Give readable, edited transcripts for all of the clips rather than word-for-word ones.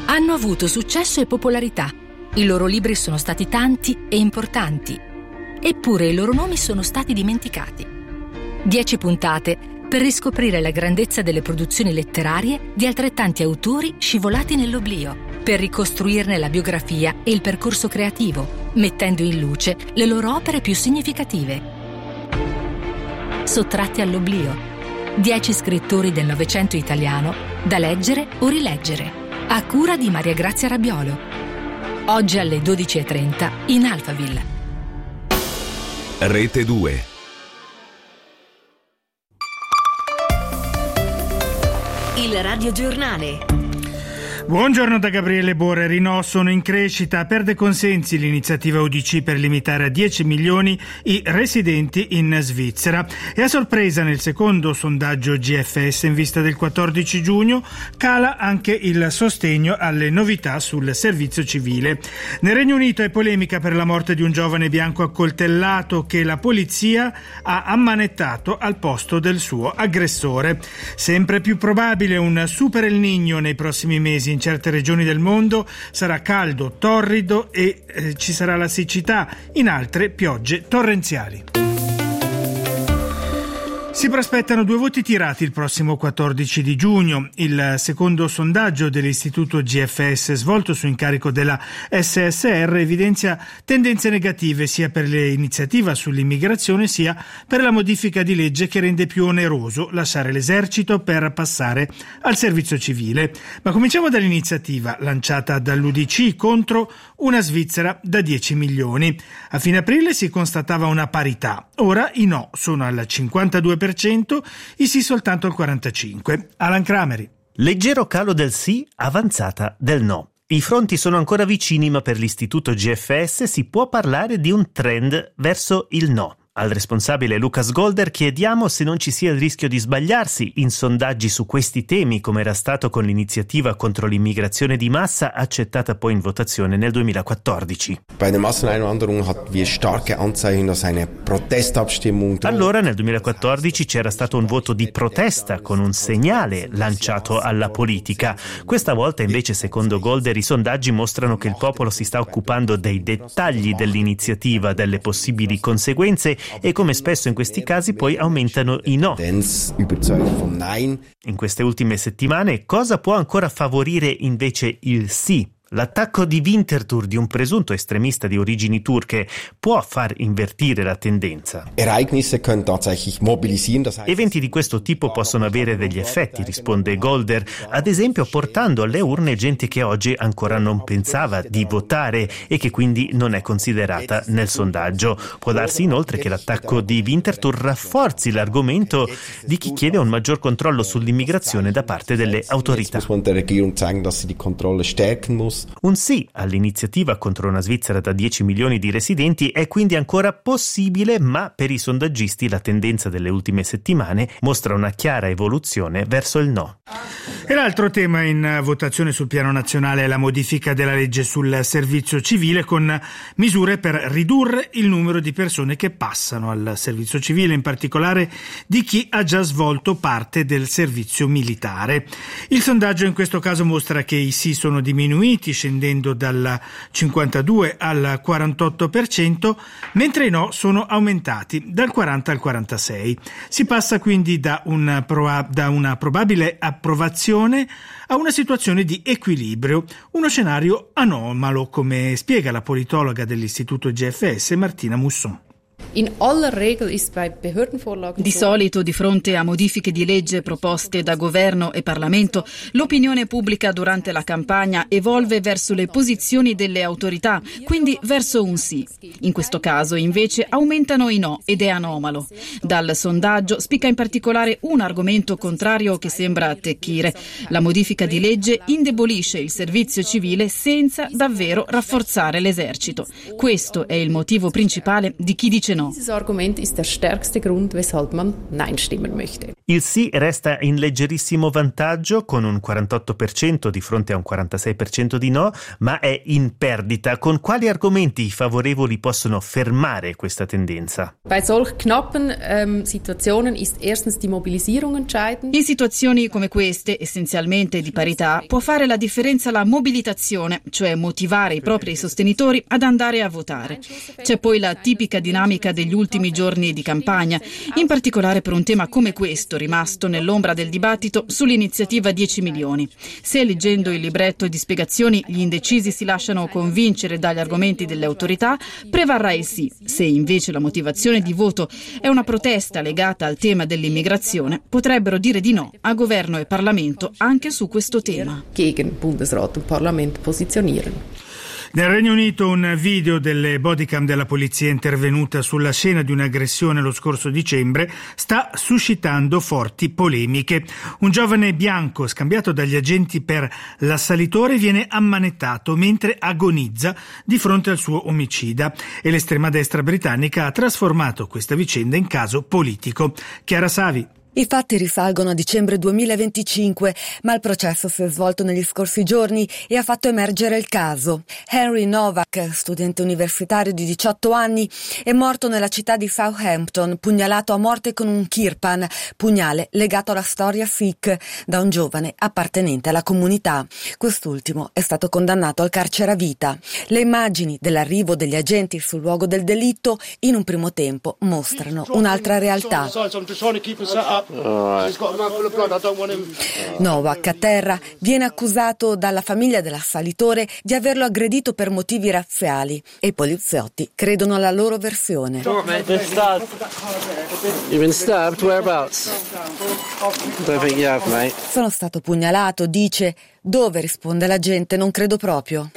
Hanno avuto successo e popolarità. I loro libri sono stati tanti e importanti. Eppure i loro nomi sono stati dimenticati. 10 puntate per riscoprire la grandezza delle produzioni letterarie di altrettanti autori scivolati nell'oblio, per ricostruirne la biografia e il percorso creativo, mettendo in luce le loro opere più significative. Sottratti all'oblio. 10 scrittori del Novecento italiano da leggere o rileggere. A cura di Maria Grazia Rabiolo. Oggi alle 12:30 in Alphaville. Rete 2. Il radiogiornale. Buongiorno da Gabriele Borreri. No, sono in crescita. Perde consensi l'iniziativa UDC per limitare a 10 milioni i residenti in Svizzera. E a sorpresa, nel secondo sondaggio GFS in vista del 14 giugno, cala anche il sostegno alle novità sul servizio civile. Nel Regno Unito è polemica per la morte di un giovane bianco accoltellato che la polizia ha ammanettato al posto del suo aggressore. Sempre più probabile un super El Niño nei prossimi mesi. In certe regioni del mondo sarà caldo, torrido e ci sarà la siccità, in altre piogge torrenziali. Si prospettano 2 voti tirati il prossimo 14 di giugno. Il secondo sondaggio dell'istituto GFS svolto su incarico della SSR evidenzia tendenze negative sia per l'iniziativa sull'immigrazione sia per la modifica di legge che rende più oneroso lasciare l'esercito per passare al servizio civile. Ma cominciamo dall'iniziativa lanciata dall'UDC contro una Svizzera da 10 milioni. A fine aprile si constatava una parità. Ora i no sono al 52%, i sì soltanto al 45%. Alan Crameri. Leggero calo del sì, avanzata del no. I fronti sono ancora vicini, ma per l'istituto GFS si può parlare di un trend verso il no. Al responsabile Lucas Golder chiediamo se non ci sia il rischio di sbagliarsi in sondaggi su questi temi, come era stato con l'iniziativa contro l'immigrazione di massa accettata poi in votazione nel 2014. Allora nel 2014 c'era stato un voto di protesta con un segnale lanciato alla politica. Questa volta invece, secondo Golder, i sondaggi mostrano che il popolo si sta occupando dei dettagli dell'iniziativa, delle possibili conseguenze, e come spesso in questi casi poi aumentano i no. In queste ultime settimane cosa può ancora favorire invece il sì? L'attacco di Winterthur di un presunto estremista di origini turche può far invertire la tendenza. Eventi di questo tipo possono avere degli effetti, risponde Golder, ad esempio portando alle urne gente che oggi ancora non pensava di votare e che quindi non è considerata nel sondaggio. Può darsi inoltre che l'attacco di Winterthur rafforzi l'argomento di chi chiede un maggior controllo sull'immigrazione da parte delle autorità. Un sì all'iniziativa contro una Svizzera da 10 milioni di residenti è quindi ancora possibile, ma per i sondaggisti la tendenza delle ultime settimane mostra una chiara evoluzione verso il no. E l'altro tema in votazione sul piano nazionale è la modifica della legge sul servizio civile con misure per ridurre il numero di persone che passano al servizio civile, in particolare di chi ha già svolto parte del servizio militare. Il sondaggio in questo caso mostra che i sì sono diminuiti, scendendo dal 52 al 48%, mentre i no sono aumentati dal 40 al 46%. Si passa quindi da una probabile approvazione a una situazione di equilibrio, uno scenario anomalo, come spiega la politologa dell'istituto GFS Martina Musson. Di solito, di fronte a modifiche di legge proposte da governo e Parlamento, l'opinione pubblica durante la campagna evolve verso le posizioni delle autorità, quindi verso un sì. In questo caso, invece, aumentano i no ed è anomalo. Dal sondaggio spicca in particolare un argomento contrario che sembra attecchire. La modifica di legge indebolisce il servizio civile senza davvero rafforzare l'esercito. Questo è il motivo principale di chi dice no. no. Il sì resta in leggerissimo vantaggio con un 48% di fronte a un 46% di no, ma è in perdita. Con quali argomenti i favorevoli possono fermare questa tendenza? Bei solch knappen Situationen ist erstens die Mobilisierung entscheidend. In situazioni come queste, essenzialmente di parità, può fare la differenza la mobilitazione, cioè motivare i propri sostenitori ad andare a votare. C'è poi la tipica dinamica degli ultimi giorni di campagna, in particolare per un tema come questo, rimasto nell'ombra del dibattito sull'iniziativa 10 milioni. Se leggendo il libretto di spiegazioni gli indecisi si lasciano convincere dagli argomenti delle autorità, prevarrà il sì. Se invece la motivazione di voto è una protesta legata al tema dell'immigrazione, potrebbero dire di no a governo e Parlamento anche su questo tema. Gegen Bundesrat und Parlament positionieren. Nel Regno Unito un video delle bodycam della polizia intervenuta sulla scena di un'aggressione lo scorso dicembre sta suscitando forti polemiche. Un giovane bianco scambiato dagli agenti per l'assalitore viene ammanettato mentre agonizza di fronte al suo omicida e l'estrema destra britannica ha trasformato questa vicenda in caso politico. Chiara Savi. I fatti risalgono a dicembre 2025, ma il processo si è svolto negli scorsi giorni e ha fatto emergere il caso. Henry Novak, studente universitario di 18 anni, è morto nella città di Southampton, pugnalato a morte con un kirpan, pugnale legato alla storia Sikh, da un giovane appartenente alla comunità. Quest'ultimo è stato condannato al carcere a vita. Le immagini dell'arrivo degli agenti sul luogo del delitto in un primo tempo mostrano un'altra realtà. Novak a terra viene accusato dalla famiglia dell'assalitore di averlo aggredito per motivi razziali e i poliziotti credono alla loro versione. Sono stato pugnalato, dice. Dove, risponde la gente, non credo proprio.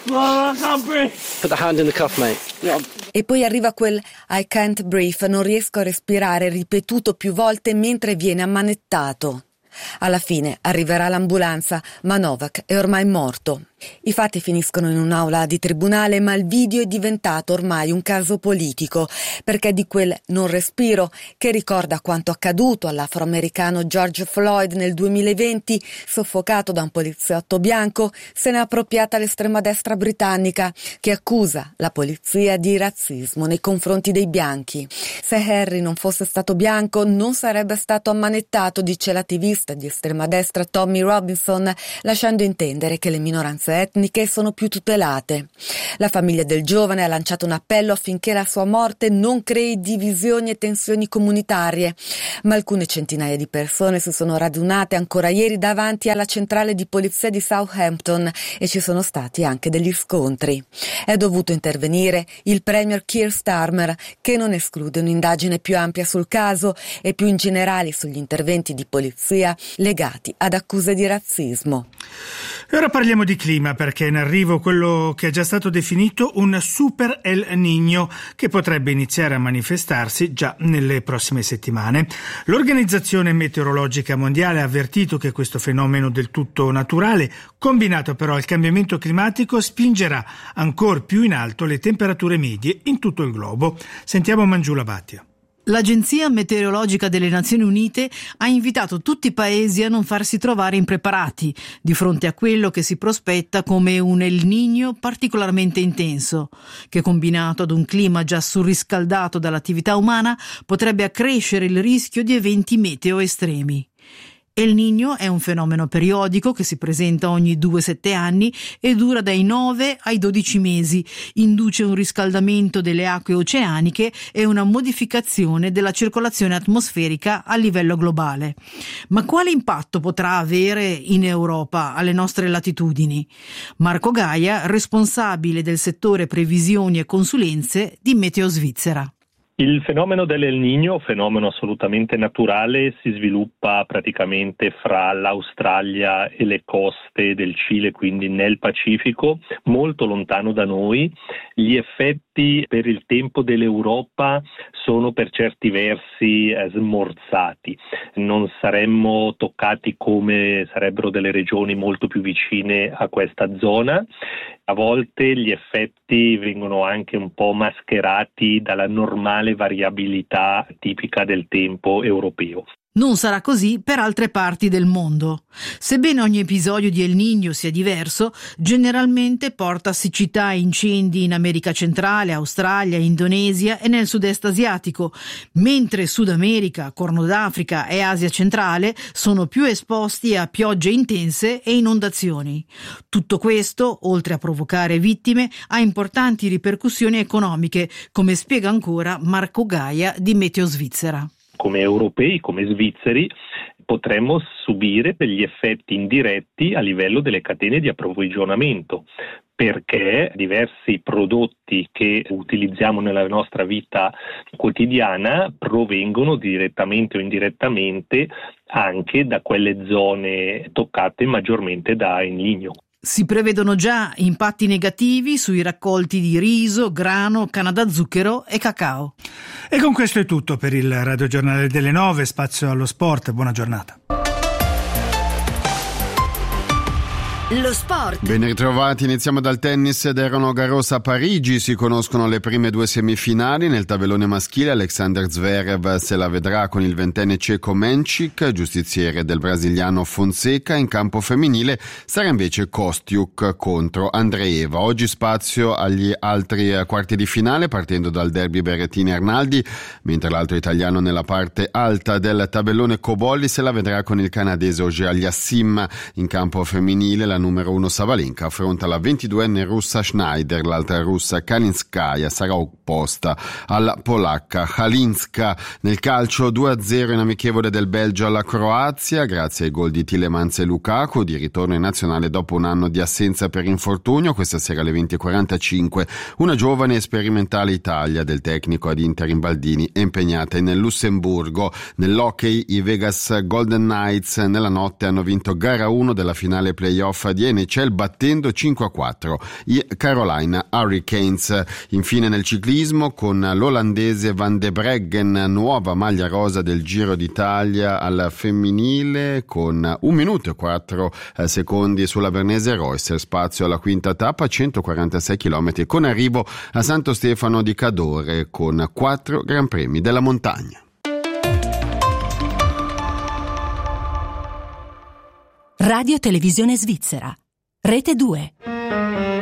E poi arriva quel I can't breathe, non riesco a respirare, ripetuto più volte mentre viene ammanettato. Alla fine arriverà l'ambulanza, ma Novak è ormai morto. I fatti finiscono in un'aula di tribunale, ma il video è diventato ormai un caso politico, perché di quel non respiro che ricorda quanto accaduto all'afroamericano George Floyd nel 2020, soffocato da un poliziotto bianco, se n'è appropriata l'estrema destra britannica, che accusa la polizia di razzismo nei confronti dei bianchi. Se Harry non fosse stato bianco non sarebbe stato ammanettato, dice l'attivista di estrema destra Tommy Robinson, lasciando intendere che le minoranze etniche sono più tutelate. La famiglia del giovane ha lanciato un appello affinché la sua morte non crei divisioni e tensioni comunitarie, ma alcune centinaia di persone si sono radunate ancora ieri davanti alla centrale di polizia di Southampton e ci sono stati anche degli scontri. È dovuto intervenire il premier Keir Starmer, che non esclude un'indagine più ampia sul caso e più in generale sugli interventi di polizia legati ad accuse di razzismo. E ora parliamo di clima, perché è in arrivo quello che è già stato definito un super El Niño che potrebbe iniziare a manifestarsi già nelle prossime settimane. L'Organizzazione Meteorologica Mondiale ha avvertito che questo fenomeno del tutto naturale, combinato però al cambiamento climatico, spingerà ancora più in alto le temperature medie in tutto il globo. Sentiamo Mangiula Battia. L'Agenzia Meteorologica delle Nazioni Unite ha invitato tutti i paesi a non farsi trovare impreparati di fronte a quello che si prospetta come un El Niño particolarmente intenso, che combinato ad un clima già surriscaldato dall'attività umana potrebbe accrescere il rischio di eventi meteo estremi. El Niño è un fenomeno periodico che si presenta ogni 2-7 anni e dura dai 9 ai 12 mesi, induce un riscaldamento delle acque oceaniche e una modificazione della circolazione atmosferica a livello globale. Ma quale impatto potrà avere in Europa alle nostre latitudini? Marco Gaia, responsabile del settore previsioni e consulenze di Meteo Svizzera. Il fenomeno dell'El Niño, fenomeno assolutamente naturale, si sviluppa praticamente fra l'Australia e le coste del Cile, quindi nel Pacifico, molto lontano da noi. Gli effetti effetti per il tempo dell'Europa sono per certi versi smorzati. Non saremmo toccati come sarebbero delle regioni molto più vicine a questa zona. A volte gli effetti vengono anche un po' mascherati dalla normale variabilità tipica del tempo europeo. Non sarà così per altre parti del mondo. Sebbene ogni episodio di El Niño sia diverso, generalmente porta a siccità e incendi in America centrale, Australia, Indonesia e nel sud-est asiatico, mentre Sud America, Corno d'Africa e Asia centrale sono più esposti a piogge intense e inondazioni. Tutto questo, oltre a provocare vittime, ha importanti ripercussioni economiche, come spiega ancora Marco Gaia di Meteo Svizzera. Come europei, come svizzeri, potremmo subire degli effetti indiretti a livello delle catene di approvvigionamento, perché diversi prodotti che utilizziamo nella nostra vita quotidiana provengono direttamente o indirettamente anche da quelle zone toccate maggiormente da El Niño. Si prevedono già impatti negativi sui raccolti di riso, grano, canna da zucchero e cacao. E con questo è tutto per il radiogiornale delle 9, spazio allo sport. Buona giornata. Lo sport. Ben ritrovati, iniziamo dal tennis ed Roland Garros a Parigi. Si conoscono le prime due semifinali. Nel tabellone maschile Alexander Zverev se la vedrà con il 20enne ceco Mencic, giustiziere del brasiliano Fonseca. In campo femminile sarà invece Kostiuk contro Andreeva. Oggi spazio agli altri quarti di finale, partendo dal derby Berrettini-Arnaldi, mentre l'altro italiano nella parte alta del tabellone Cobolli se la vedrà con il canadese Auger-Aliassime. In campo femminile la numero 1 Sabalenka affronta la 22enne russa Schneider, l'altra russa Kalinskaya sarà opposta alla polacca Halinska. Nel calcio 2-0 in amichevole del Belgio alla Croazia, grazie ai gol di Tielemans e Lukaku, di ritorno in nazionale dopo un anno di assenza per infortunio. Questa sera alle 20.45 una giovane e sperimentale Italia del tecnico ad Interim Baldini è impegnata in Lussemburgo. Nell'hockey i Vegas Golden Knights nella notte hanno vinto gara 1 della finale playoff di NHL battendo 5-4 i Carolina Hurricanes. Infine nel ciclismo con l'olandese Van de Breggen, nuova maglia rosa del Giro d'Italia al femminile con 1 minuto e 4 secondi sulla Vernese Reusser, spazio alla quinta tappa, 146 km con arrivo a Santo Stefano di Cadore con 4 Gran Premi della montagna. Radio Televisione Svizzera, Rete 2.